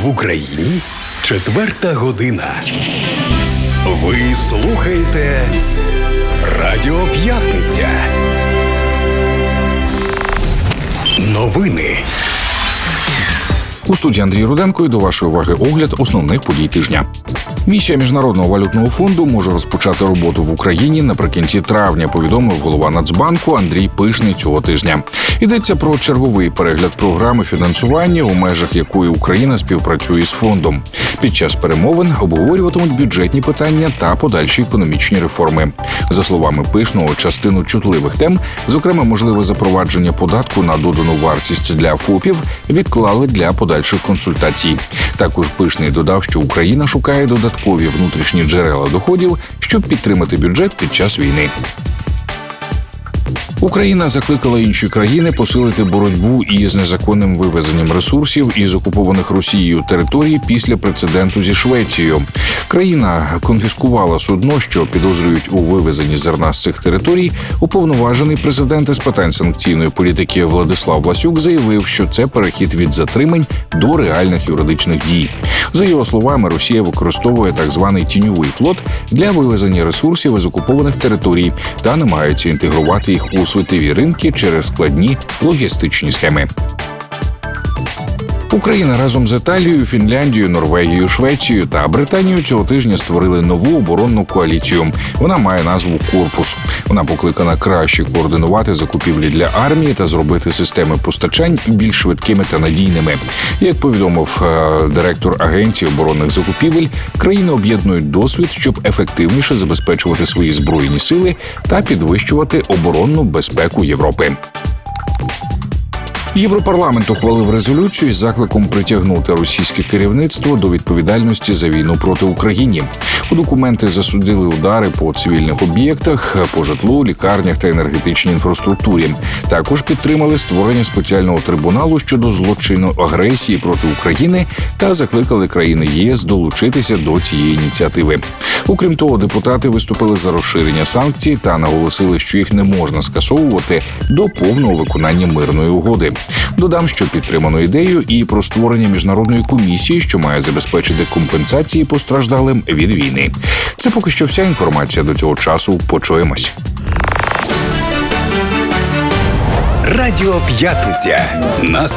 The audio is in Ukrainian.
В Україні 4 година. Ви слухаєте Радіо П'ятниця. Новини. У студії Андрій Руденко і до вашої уваги огляд основних подій тижня. Місія Міжнародного валютного фонду може розпочати роботу в Україні наприкінці травня, повідомив голова Нацбанку Андрій Пишний цього тижня. Йдеться про черговий перегляд програми фінансування, у межах якої Україна співпрацює з фондом. Під час перемовин обговорюватимуть бюджетні питання та подальші економічні реформи. За словами Пишного, частину чутливих тем, зокрема можливе запровадження податку на додану вартість для ФОПів, відклали для подальших консультацій. Також Пишний додав, що Україна шукає додаткові внутрішні джерела доходів, щоб підтримати бюджет під час війни. Україна закликала інші країни посилити боротьбу із незаконним вивезенням ресурсів із окупованих Росією територій після прецеденту зі Швецією. Країна конфіскувала судно, що підозрюють у вивезенні зерна з цих територій. Уповноважений президента з питань санкційної політики Владислав Власюк заявив, що це перехід від затримань до реальних юридичних дій. За його словами, Росія використовує так званий тіньовий флот для вивезення ресурсів із окупованих територій та намагається інтегрувати їх у світові ринки через складні логістичні схеми. Україна разом з Італією, Фінляндією, Норвегією, Швецією та Британією цього тижня створили нову оборонну коаліцію. Вона має назву «Корпус». Вона покликана краще координувати закупівлі для армії та зробити системи постачань більш швидкими та надійними. Як повідомив директор Агенції оборонних закупівель, країни об'єднують досвід, щоб ефективніше забезпечувати свої збройні сили та підвищувати оборонну безпеку Європи. Європарламент ухвалив резолюцію із закликом притягнути російське керівництво до відповідальності за війну проти України. У документи засудили удари по цивільних об'єктах, по житлу, лікарнях та енергетичній інфраструктурі. Також підтримали створення спеціального трибуналу щодо злочину агресії проти України та закликали країни ЄС долучитися до цієї ініціативи. Окрім того, депутати виступили за розширення санкцій та наголосили, що їх не можна скасовувати до повного виконання мирної угоди. Додам, що підтримано ідею і про створення міжнародної комісії, що має забезпечити компенсації постраждалим від війни. Це поки що вся інформація до цього часу. Почуємось. Радіо П'ятниця.